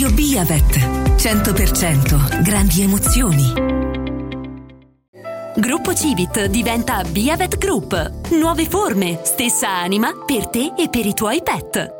Viaggio Biavet. 100% grandi emozioni. Gruppo Civit diventa Biavet Group. Nuove forme, stessa anima per te e per i tuoi pet.